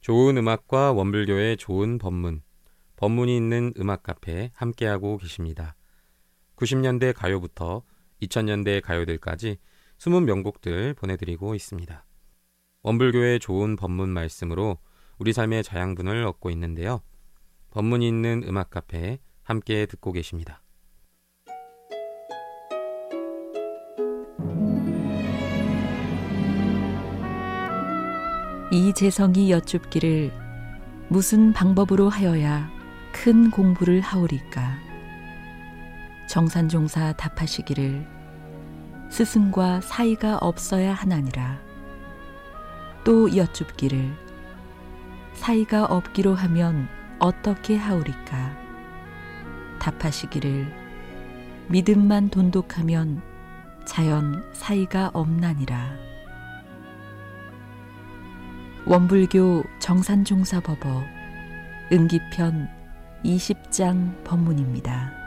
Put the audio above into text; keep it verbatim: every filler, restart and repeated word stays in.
좋은 음악과 원불교의 좋은 법문, 법문이 있는 음악 카페 함께하고 계십니다. 구십 년대 가요부터 이천 년대 가요들까지 숨은 명곡들 보내드리고 있습니다. 원불교의 좋은 법문 말씀으로 우리 삶의 자양분을 얻고 있는데요. 법문이 있는 음악 카페 함께 듣고 계십니다. 이재성이 여쭙기를 무슨 방법으로 하여야 큰 공부를 하오리까? 정산종사 답하시기를 스승과 사이가 없어야 하나니라. 또 여쭙기를 사이가 없기로 하면 어떻게 하오리까? 답하시기를 믿음만 돈독하면 자연 사이가 없나니라. 원불교 정산종사법어 음기편 이십 장 법문입니다.